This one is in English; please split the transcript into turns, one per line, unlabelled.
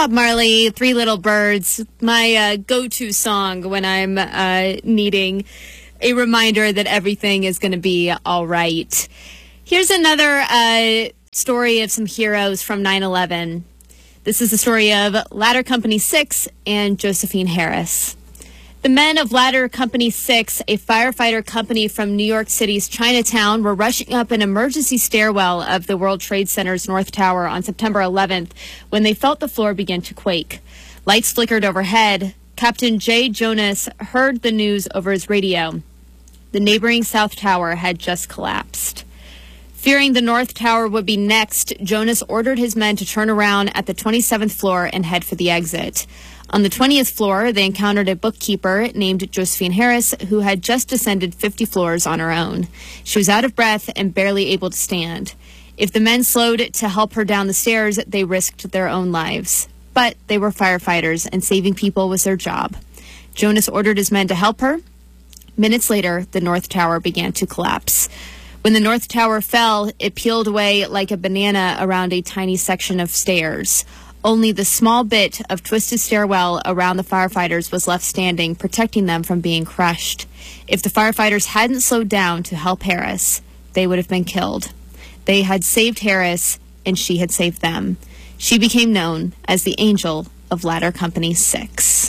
Bob Marley, Three Little Birds, my go-to song when I'm needing a reminder that everything is going to be all right. Here's another story of some heroes from 9/11. This is the story of Ladder Company 6 and Josephine Harris. The men of Ladder Company 6, a firefighter company from New York City's Chinatown, were rushing up an emergency stairwell of the World Trade Center's North Tower on September 11th when they felt the floor begin to quake. Lights flickered overhead. Captain Jay Jonas heard the news over his radio. The neighboring South Tower had just collapsed. Fearing the North Tower would be next, Jonas ordered his men to turn around at the 27th floor and head for the exit. On the 20th floor, they encountered a bookkeeper named Josephine Harris, who had just descended 50 floors on her own. She was out of breath and barely able to stand. If the men slowed to help her down the stairs, they risked their own lives. But they were firefighters, and saving people was their job. Jonas ordered his men to help her. Minutes later, the North Tower began to collapse. When the North Tower fell, it peeled away like a banana around a tiny section of stairs. Only the small bit of twisted stairwell around the firefighters was left standing, protecting them from being crushed. If the firefighters hadn't slowed down to help Harris, they would have been killed. They had saved Harris, and she had saved them. She became known as the Angel of Ladder Company 6.